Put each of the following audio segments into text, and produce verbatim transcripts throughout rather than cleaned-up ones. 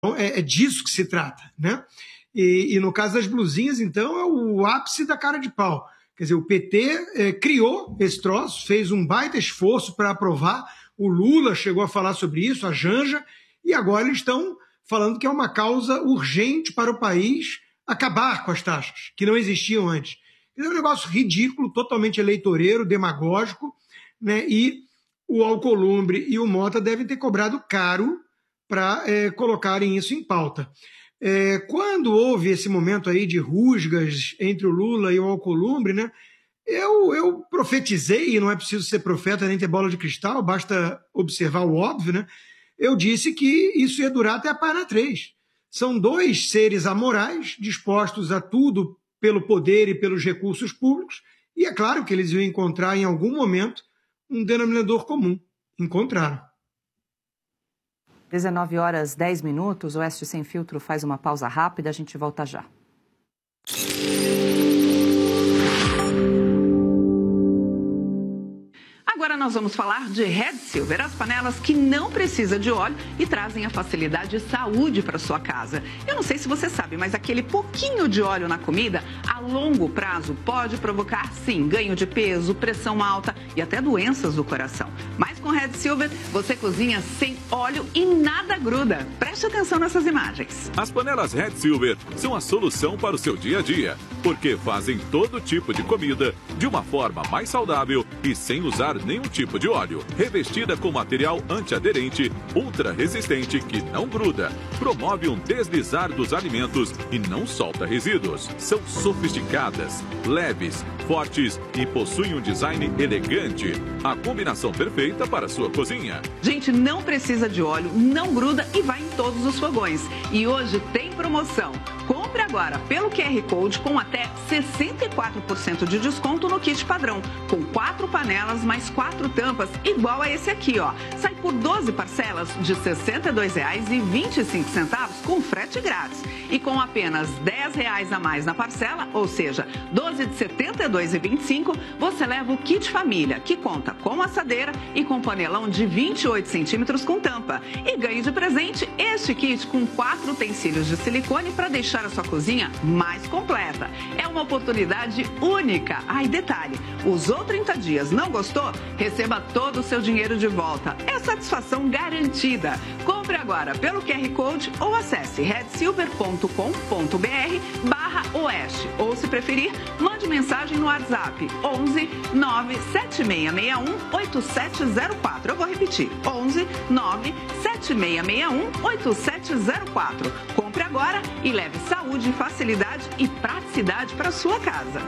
é, é disso que se trata, né? E, e no caso das blusinhas, então, é o ápice da cara de pau. Quer dizer, o P T é, criou esse troço, fez um baita esforço para aprovar, o Lula chegou a falar sobre isso, a Janja, e agora eles estão falando que é uma causa urgente para o país acabar com as taxas, que não existiam antes. É um negócio ridículo, totalmente eleitoreiro, demagógico, né? E o Alcolumbre e o Mota devem ter cobrado caro para é, colocarem isso em pauta. É, quando houve esse momento aí de rusgas entre o Lula e o Alcolumbre, né, eu, eu profetizei, e não é preciso ser profeta nem ter bola de cristal, basta observar o óbvio, né? Eu disse que isso ia durar até a página três. São dois seres amorais, dispostos a tudo pelo poder e pelos recursos públicos, e é claro que eles iam encontrar em algum momento um denominador comum. Encontraram. dezenove horas, dez minutos, o Oeste Sem Filtro faz uma pausa rápida, a gente volta já. Agora nós vamos falar de Red Silver, as panelas que não precisam de óleo e trazem a facilidade e saúde para sua casa. Eu não sei se você sabe, mas aquele pouquinho de óleo na comida, a longo prazo, pode provocar, sim, ganho de peso, pressão alta e até doenças do coração. Mas com Red Silver, você cozinha sem óleo e nada gruda. Preste atenção nessas imagens. As panelas Red Silver são a solução para o seu dia a dia, porque fazem todo tipo de comida de uma forma mais saudável e sem usar nenhum tipo de óleo. Revestida com material antiaderente, ultra resistente que não gruda, promove um deslizar dos alimentos e não solta resíduos. São sofisticadas, leves, fortes e possuem um design elegante. A combinação perfeita para a sua cozinha. Gente, não precisa de óleo, não gruda e vai em todos os fogões. E hoje tem promoção. Compre agora pelo Q R Code com até sessenta e quatro por cento de desconto no kit padrão, com quatro panelas mais quatro tampas, igual a esse aqui, ó. Sai por doze parcelas de sessenta e dois reais e vinte e cinco centavos com frete grátis. E com apenas dez reais a mais na parcela, ou seja, doze de setenta e dois reais e vinte e cinco, você leva o kit família, que conta com assadeira e com panelão de vinte e oito centímetros com tampa. E ganhe de presente este kit com quatro utensílios de silicone para deixar a sua cozinha mais completa. É uma oportunidade única. Ai, detalhe, usou trinta dias, não gostou? Receba todo o seu dinheiro de volta. É satisfação garantida. Compre agora pelo Q R Code ou acesse red silver ponto com ponto b r barra oeste. Ou, se preferir, mande mensagem no WhatsApp onze nove sete seis seis um oito sete zero quatro. Eu vou repetir, onze nove sete seis seis um oito sete zero quatro. Compre agora e leve saúde, facilidade e praticidade para sua casa.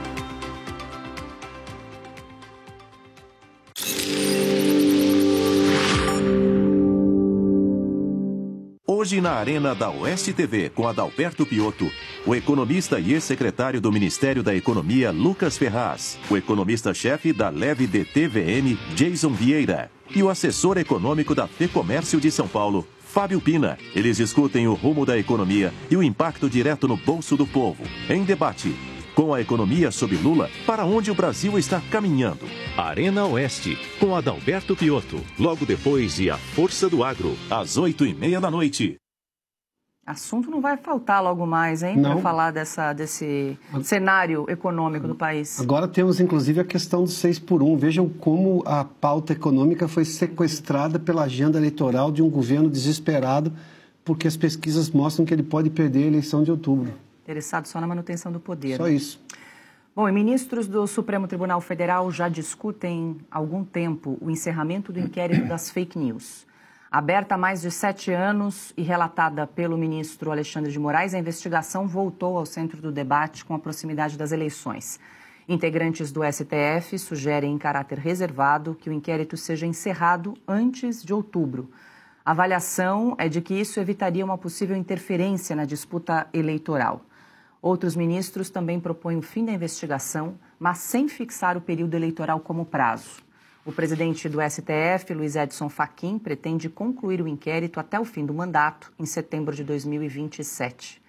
Hoje na Arena da Oeste T V, com Adalberto Piotto, o economista e ex-secretário do Ministério da Economia, Lucas Ferraz, o economista-chefe da Leve D T V M, Jason Vieira, e o assessor econômico da FEComércio de São Paulo, Fábio Pina. Eles discutem o rumo da economia e o impacto direto no bolso do povo. Em debate. Com a economia sob Lula, para onde o Brasil está caminhando? Arena Oeste, com Adalberto Piotto. Logo depois de A Força do Agro, às oito e meia da noite. Assunto não vai faltar logo mais, hein? Para falar dessa, desse cenário econômico do país. Agora temos, inclusive, a questão do seis por um. Vejam como a pauta econômica foi sequestrada pela agenda eleitoral de um governo desesperado, porque as pesquisas mostram que ele pode perder a eleição de outubro. Interessado só na manutenção do poder. Só isso. Bom, e ministros do Supremo Tribunal Federal já discutem há algum tempo o encerramento do inquérito das fake news. Aberta há mais de sete anos e relatada pelo ministro Alexandre de Moraes, a investigação voltou ao centro do debate com a proximidade das eleições. Integrantes do S T F sugerem em caráter reservado que o inquérito seja encerrado antes de outubro. A avaliação é de que isso evitaria uma possível interferência na disputa eleitoral. Outros ministros também propõem o fim da investigação, mas sem fixar o período eleitoral como prazo. O presidente do S T F, Luiz Edson Fachin, pretende concluir o inquérito até o fim do mandato, em setembro de dois mil e vinte e sete.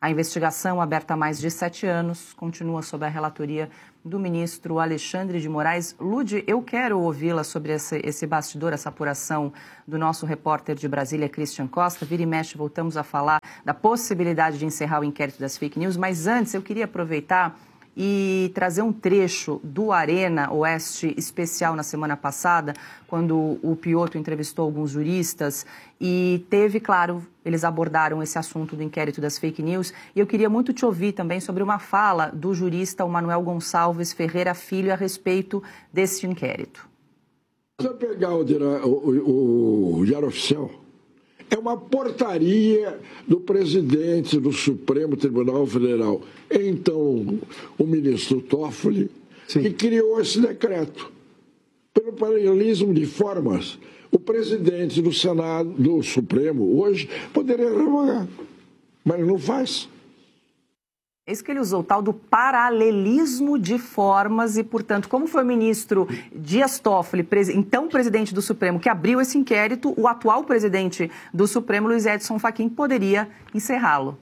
A investigação, aberta há mais de sete anos, continua sob a relatoria do ministro Alexandre de Moraes. Lude, eu quero ouvi-la sobre esse, esse bastidor, essa apuração do nosso repórter de Brasília, Christian Costa. Vira e mexe, voltamos a falar da possibilidade de encerrar o inquérito das fake news, mas antes eu queria aproveitar e trazer um trecho do Arena Oeste especial na semana passada, quando o Piotto entrevistou alguns juristas e teve, claro, eles abordaram esse assunto do inquérito das fake news. E eu queria muito te ouvir também sobre uma fala do jurista Manuel Gonçalves Ferreira Filho a respeito desse inquérito. Se eu pegar o, o, o Diário Oficial, é uma portaria do presidente do Supremo Tribunal Federal, então o ministro Toffoli, Sim. que criou esse decreto. Pelo paralelismo de formas, o presidente do Senado, do Supremo, hoje, poderia revogar, mas não faz. É isso que ele usou, o tal do paralelismo de formas e, portanto, como foi o ministro Dias Toffoli, então presidente do Supremo, que abriu esse inquérito, o atual presidente do Supremo, Luiz Edson Fachin, poderia encerrá-lo.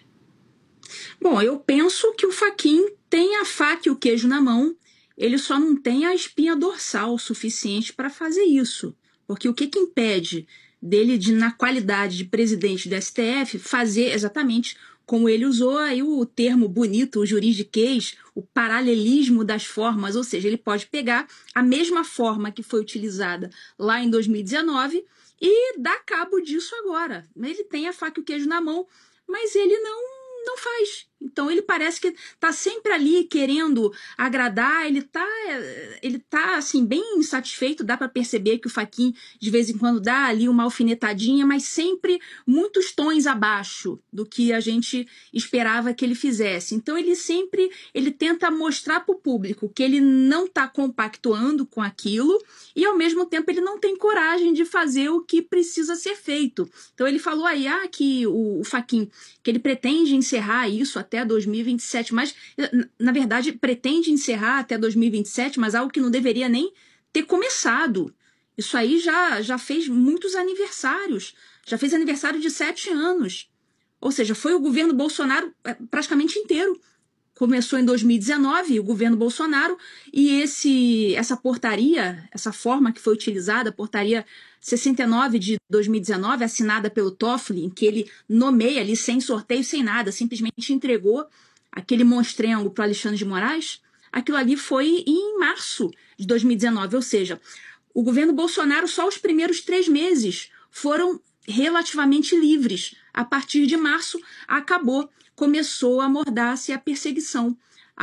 Bom, eu penso que o Fachin tem a faca e o queijo na mão, ele só não tem a espinha dorsal suficiente para fazer isso. Porque o que, que impede dele, de, na qualidade de presidente do S T F, fazer exatamente como ele usou aí o termo bonito, o juridiquês, o paralelismo das formas, ou seja, ele pode pegar a mesma forma que foi utilizada lá em dois mil e dezenove e dar cabo disso agora. Ele tem a faca e o queijo na mão, mas ele não, não faz. Então ele parece que está sempre ali querendo agradar, ele está ele tá, assim, bem insatisfeito, dá para perceber que o Fachin de vez em quando dá ali uma alfinetadinha, mas sempre muitos tons abaixo do que a gente esperava que ele fizesse. Então ele sempre ele tenta mostrar para o público que ele não está compactuando com aquilo e ao mesmo tempo ele não tem coragem de fazer o que precisa ser feito. Então ele falou aí ah, que o, o Fachin, que ele pretende encerrar isso até dois mil e vinte e sete, mas, na verdade, pretende encerrar até dois mil e vinte e sete, mas algo que não deveria nem ter começado. Isso aí já, já fez muitos aniversários, já fez aniversário de sete anos. Ou seja, foi o governo Bolsonaro praticamente inteiro. Começou em dois mil e dezenove, o governo Bolsonaro, e esse, essa portaria, essa forma que foi utilizada, a portaria sessenta e nove de dois mil e dezenove, assinada pelo Toffoli, em que ele nomeia ali sem sorteio, sem nada, simplesmente entregou aquele monstrengo para o Alexandre de Moraes, aquilo ali foi em março de dois mil e dezenove, ou seja, o governo Bolsonaro, só os primeiros três meses foram relativamente livres. A partir de março, acabou, começou a mordar-se a perseguição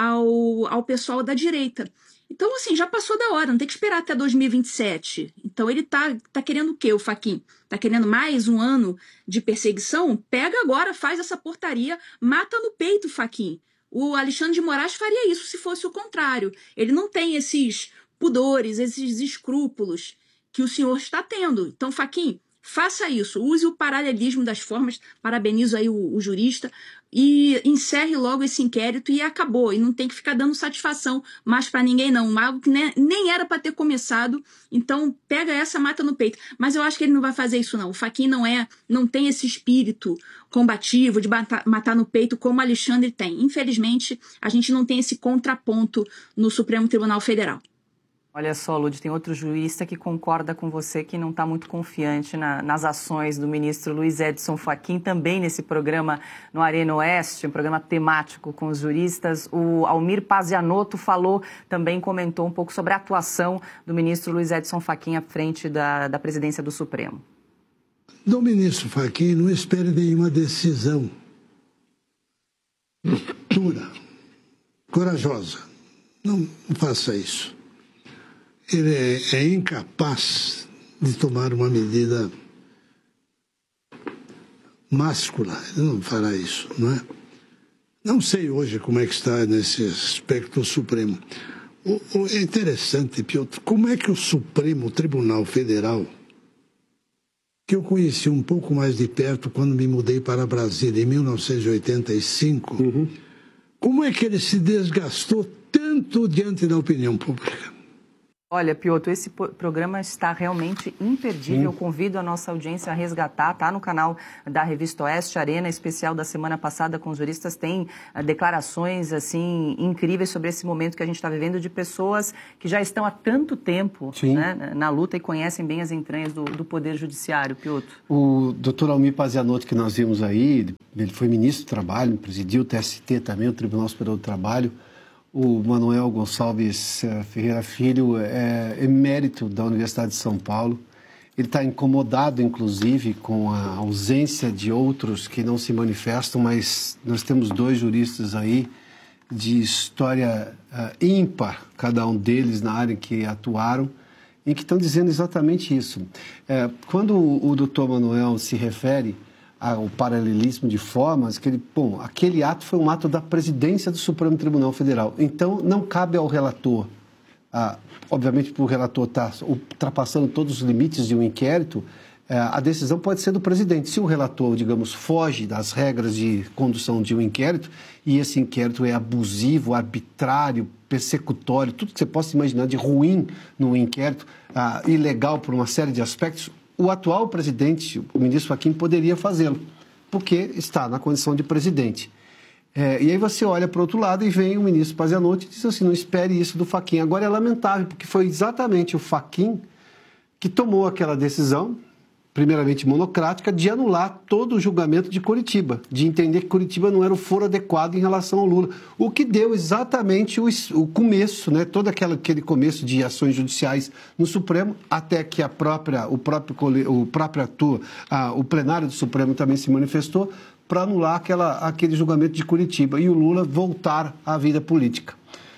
ao, ao pessoal da direita. Então, assim, já passou da hora, não tem que esperar até dois mil e vinte e sete. Então, ele tá, tá querendo o quê, o Fachin? Tá querendo mais um ano de perseguição? Pega agora, faz essa portaria, mata no peito o Fachin. O Alexandre de Moraes faria isso se fosse o contrário. Ele não tem esses pudores, esses escrúpulos que o senhor está tendo. Então, Fachin, faça isso, use o paralelismo das formas, parabenizo aí o, o jurista, e encerre logo esse inquérito e acabou. E não tem que ficar dando satisfação mais para ninguém não, algo que nem, nem era para ter começado. Então pega essa, mata no peito. Mas eu acho que ele não vai fazer isso não. O Fachin não é, não tem esse espírito combativo de matar, matar no peito como o Alexandre tem. Infelizmente, a gente não tem esse contraponto no Supremo Tribunal Federal. Olha só, Lud, tem outro jurista que concorda com você que não está muito confiante na, nas ações do ministro Luiz Edson Fachin, também nesse programa no Arena Oeste, um programa temático com os juristas. O Almir Pazianotto falou, também comentou um pouco sobre a atuação do ministro Luiz Edson Fachin à frente da, da presidência do Supremo. Do ministro Fachin, não espere nenhuma decisão dura, corajosa. Não, não faça isso. Ele é, é incapaz de tomar uma medida máscula. Ele não fará isso, não é? Não sei hoje como é que está nesse aspecto o Supremo. O, o, é interessante, Piotr, como é que o Supremo Tribunal Federal, que eu conheci um pouco mais de perto quando me mudei para Brasília, em mil novecentos e oitenta e cinco, uhum. como é que ele se desgastou tanto diante da opinião pública? Olha, Piotr, esse programa está realmente imperdível. Eu convido a nossa audiência a resgatar, tá no canal da Revista Oeste, Arena Especial da semana passada com os juristas, tem uh, declarações assim incríveis sobre esse momento que a gente está vivendo de pessoas que já estão há tanto tempo, né, na luta e conhecem bem as entranhas do, do Poder Judiciário, Piotr. O doutor Almir Pazianotto, que nós vimos aí, ele foi ministro do Trabalho, presidiu o T S T também, o Tribunal Superior do Trabalho. O Manuel Gonçalves Ferreira Filho é emérito da Universidade de São Paulo. Ele está incomodado, inclusive, com a ausência de outros que não se manifestam, mas nós temos dois juristas aí de história uh, ímpar, cada um deles na área em que atuaram, e que estão dizendo exatamente isso. É, quando o, o doutor Manuel se refere ao paralelismo de formas, que ele, bom, aquele ato foi um ato da presidência do Supremo Tribunal Federal. Então, não cabe ao relator, ah, obviamente, para o relator estar ultrapassando todos os limites de um inquérito, eh, a decisão pode ser do presidente. Se o relator, digamos, foge das regras de condução de um inquérito, e esse inquérito é abusivo, arbitrário, persecutório, tudo que você possa imaginar de ruim no inquérito, ah, ilegal por uma série de aspectos, o atual presidente, o ministro Fachin, poderia fazê-lo, porque está na condição de presidente. É, e aí você olha para o outro lado e vem o ministro Pazianotto e diz assim, não espere isso do Fachin. Agora é lamentável, porque foi exatamente o Fachin que tomou aquela decisão, primeiramente monocrática, de anular todo o julgamento de Curitiba, de entender que Curitiba não era o foro adequado em relação ao Lula, o que deu exatamente o, o começo, né, todo aquele, aquele começo de ações judiciais no Supremo, até que a própria, o próprio, o próprio ator, a, o plenário do Supremo também se manifestou para anular aquela, aquele julgamento de Curitiba e o Lula voltar à vida política.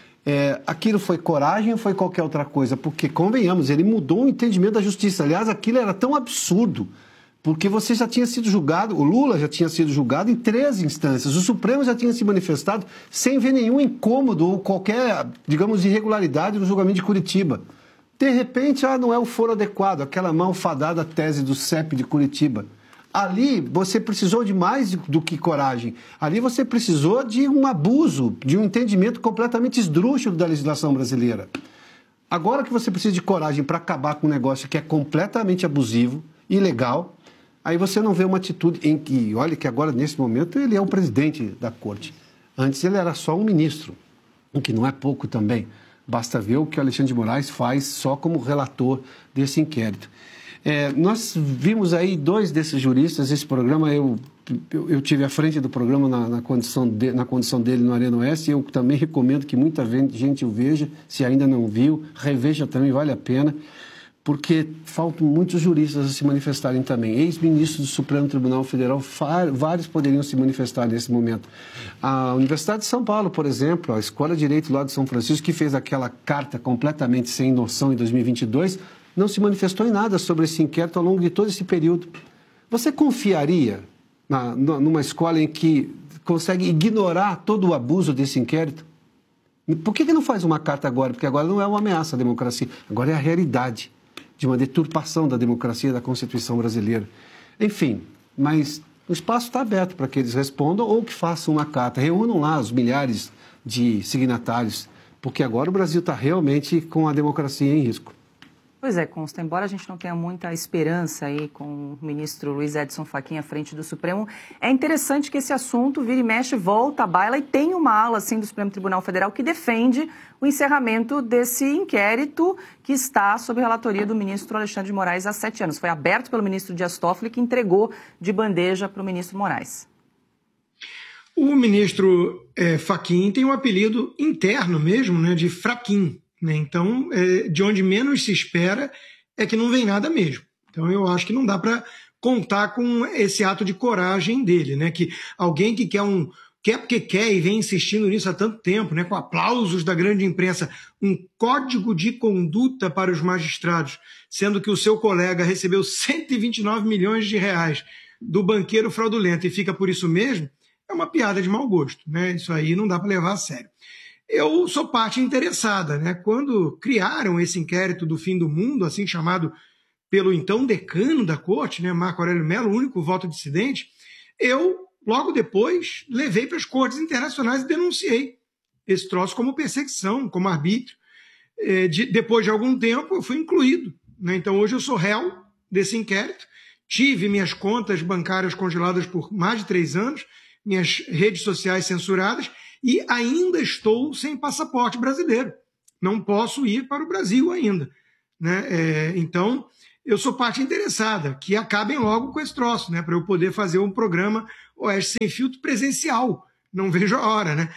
É, aquilo foi coragem ou foi qualquer outra coisa? Porque, convenhamos, ele mudou o entendimento da justiça. Aliás, aquilo era tão absurdo, porque você já tinha sido julgado, o Lula já tinha sido julgado em três instâncias, o Supremo já tinha se manifestado sem ver nenhum incômodo ou qualquer, digamos, irregularidade no julgamento de Curitiba. De repente, ah, não é o foro adequado, aquela malfadada tese do C E P de Curitiba. Ali você precisou de mais do que coragem. Ali você precisou de um abuso, de um entendimento completamente esdrúxulo da legislação brasileira. Agora que você precisa de coragem para acabar com um negócio que é completamente abusivo, ilegal, aí você não vê uma atitude em que, olha que agora nesse momento ele é o presidente da corte. Antes ele era só um ministro, o que não é pouco também. Basta ver o que o Alexandre de Moraes faz só como relator desse inquérito. É, nós vimos aí dois desses juristas, esse programa, eu, eu, eu tive à frente do programa na, na, condição de, na condição dele no Arena Oeste, e eu também recomendo que muita gente o veja, se ainda não viu, reveja também, vale a pena, porque faltam muitos juristas a se manifestarem também. Ex-ministros do Supremo Tribunal Federal, vários poderiam se manifestar nesse momento. A Universidade de São Paulo, por exemplo, a Escola de Direito lá de São Francisco, que fez aquela carta completamente sem noção em dois mil e vinte e dois, não se manifestou em nada sobre esse inquérito ao longo de todo esse período. Você confiaria na, numa escola em que consegue ignorar todo o abuso desse inquérito? Por que que não faz uma carta agora? Porque agora não é uma ameaça à democracia, agora é a realidade de uma deturpação da democracia e da Constituição brasileira. Enfim, mas o espaço está aberto para que eles respondam ou que façam uma carta. Reúnam lá os milhares de signatários, porque agora o Brasil está realmente com a democracia em risco. Pois é, Consta, embora a gente não tenha muita esperança aí com o ministro Luiz Edson Fachin à frente do Supremo, é interessante que esse assunto vira e mexe, volta à baila e tem uma ala assim do Supremo Tribunal Federal que defende o encerramento desse inquérito que está sob relatoria do ministro Alexandre de Moraes há sete anos. Foi aberto pelo ministro Dias Toffoli, que entregou de bandeja para o ministro Moraes. O ministro é, Fachin tem um apelido interno mesmo, né, de Fraquim. Né? Então, é, de onde menos se espera é que não vem nada mesmo. Então, eu acho que não dá para contar com esse ato de coragem dele, né? Que alguém que quer um quer porque quer e vem insistindo nisso há tanto tempo, né? Com aplausos da grande imprensa, um código de conduta para os magistrados, sendo que o seu colega recebeu cento e vinte e nove milhões de reais do banqueiro fraudulento e fica por isso mesmo, é uma piada de mau gosto, né? Isso aí não dá para levar a sério. Eu sou parte interessada, né? Quando criaram esse inquérito do fim do mundo, assim chamado pelo então decano da corte, né, Marco Aurélio Mello, o único voto dissidente, eu, logo depois, levei para as cortes internacionais e denunciei esse troço como perseguição, como arbítrio. é, de, depois de algum tempo, eu fui incluído. Né? Então, hoje eu sou réu desse inquérito, tive minhas contas bancárias congeladas por mais de três anos, minhas redes sociais censuradas, e ainda estou sem passaporte brasileiro. Não posso ir para o Brasil ainda. Né? É, então, eu sou parte interessada, que acabem logo com esse troço, né? Para eu poder fazer um programa Oeste Sem Filtro presencial. Não vejo a hora, né?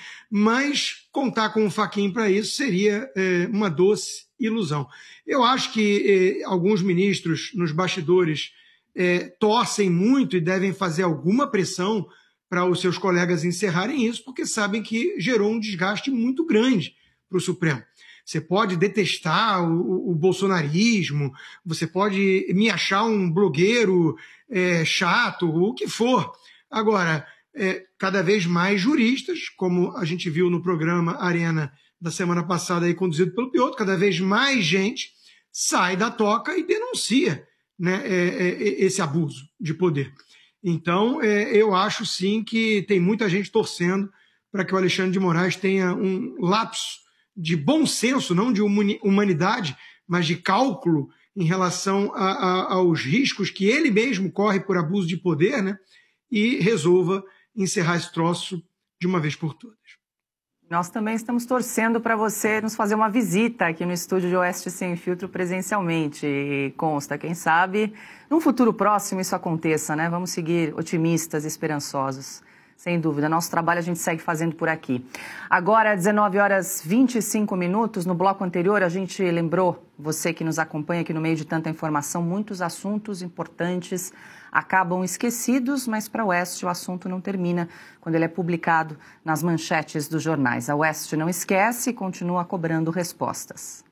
Mas contar com o Fachin para isso seria é, uma doce ilusão. Eu acho que é, alguns ministros nos bastidores é, torcem muito e devem fazer alguma pressão para os seus colegas encerrarem isso, porque sabem que gerou um desgaste muito grande para o Supremo. Você pode detestar o, o bolsonarismo, você pode me achar um blogueiro é, chato, o que for. Agora, é, cada vez mais juristas, como a gente viu no programa Arena da semana passada, aí, conduzido pelo Piotr, cada vez mais gente sai da toca e denuncia, né, é, é, esse abuso de poder. Então, é, eu acho sim que tem muita gente torcendo para que o Alexandre de Moraes tenha um lapso de bom senso, não de humanidade, mas de cálculo em relação a, a, aos riscos que ele mesmo corre por abuso de poder, né? E resolva encerrar esse troço de uma vez por todas. Nós também estamos torcendo para você nos fazer uma visita aqui no estúdio de Oeste Sem Filtro presencialmente. E consta, quem sabe, num futuro próximo isso aconteça, né? Vamos seguir otimistas e esperançosos. Sem dúvida, nosso trabalho a gente segue fazendo por aqui. Agora, dezenove horas e vinte e cinco minutos, no bloco anterior a gente lembrou, você que nos acompanha aqui no meio de tanta informação, muitos assuntos importantes acabam esquecidos, mas para a Oeste o assunto não termina quando ele é publicado nas manchetes dos jornais. A Oeste não esquece e continua cobrando respostas.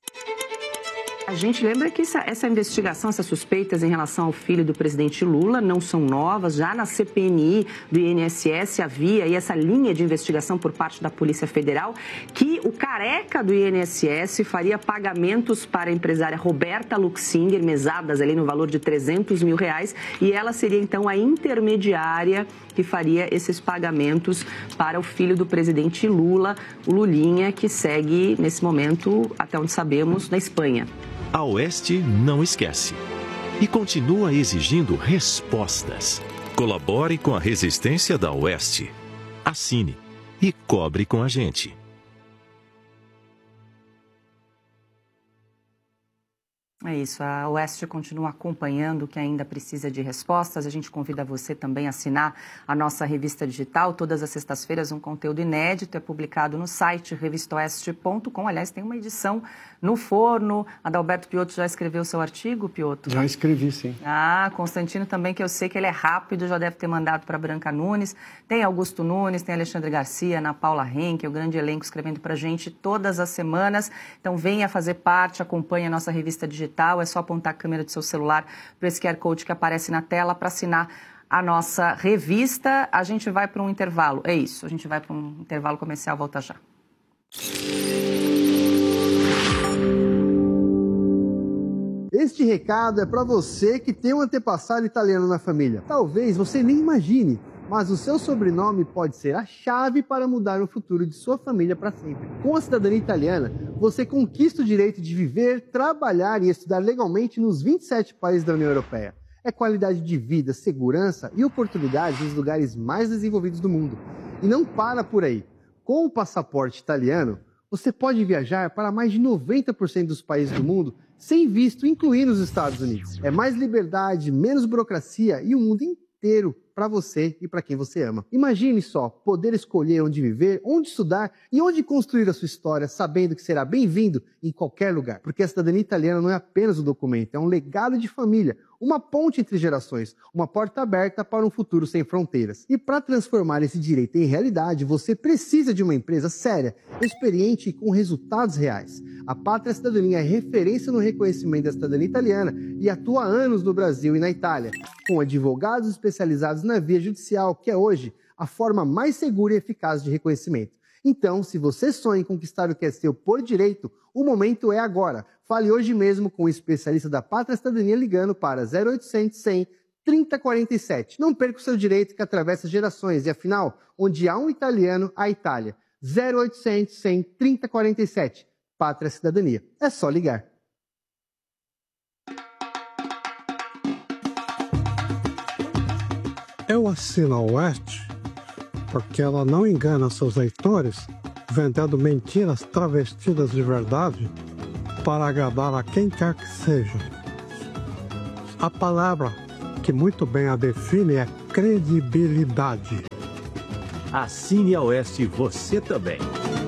A gente lembra que essa, essa investigação, essas suspeitas em relação ao filho do presidente Lula não são novas. Já na C P M I do I N S S havia aí essa linha de investigação por parte da Polícia Federal que o careca do I N S S faria pagamentos para a empresária Roberta Luxinger, mesadas ali no valor de trezentos mil reais, e ela seria então a intermediária que faria esses pagamentos para o filho do presidente Lula, o Lulinha, que segue nesse momento, até onde sabemos, na Espanha. A Oeste não esquece e continua exigindo respostas. Colabore com a resistência da Oeste. Assine e cobre com a gente. É isso, a Oeste continua acompanhando o que ainda precisa de respostas. A gente convida você também a assinar a nossa revista digital. Todas as sextas-feiras um conteúdo inédito é publicado no site revista oeste ponto com. Aliás, tem uma edição no forno. Adalberto Piotr já escreveu seu artigo, Piotr? Já escrevi, sim. Ah, Constantino também, que eu sei que ele é rápido, já deve ter mandado para Branca Nunes. Tem Augusto Nunes, tem Alexandre Garcia, Ana Paula Henke, o grande elenco escrevendo para a gente todas as semanas. Então venha fazer parte, acompanhe a nossa revista digital. É só apontar a câmera do seu celular para esse Q R Code que aparece na tela para assinar a nossa revista. A gente vai para um intervalo. É isso, a gente vai para um intervalo comercial. Volta já. Este recado é para você que tem um antepassado italiano na família. Talvez você nem imagine, mas o seu sobrenome pode ser a chave para mudar o futuro de sua família para sempre. Com a cidadania italiana, você conquista o direito de viver, trabalhar e estudar legalmente nos vinte e sete países da União Europeia. É qualidade de vida, segurança e oportunidades nos lugares mais desenvolvidos do mundo. E não para por aí. Com o passaporte italiano, você pode viajar para mais de noventa por cento dos países do mundo sem visto, incluindo os Estados Unidos. É mais liberdade, menos burocracia e o mundo inteiro para você e para quem você ama. Imagine só, poder escolher onde viver, onde estudar e onde construir a sua história, sabendo que será bem-vindo em qualquer lugar. Porque a cidadania italiana não é apenas um documento, é um legado de família, uma ponte entre gerações, uma porta aberta para um futuro sem fronteiras. E para transformar esse direito em realidade, você precisa de uma empresa séria, experiente e com resultados reais. A Pátria Cidadania é referência no reconhecimento da cidadania italiana e atua há anos no Brasil e na Itália, com advogados especializados na via judicial, que é hoje a forma mais segura e eficaz de reconhecimento. Então, se você sonha em conquistar o que é seu por direito, o momento é agora. Fale hoje mesmo com o especialista da Pátria Cidadania ligando para zero oitocentos, cem, trinta quarenta e sete. Não perca o seu direito que atravessa gerações e, afinal, onde há um italiano, há Itália. zero oitocentos, cem, trinta quarenta e sete. Pátria Cidadania. É só ligar. Eu assino a Oeste porque ela não engana seus leitores vendendo mentiras travestidas de verdade para agradar a quem quer que seja. A palavra que muito bem a define é credibilidade. Assine a Oeste você também.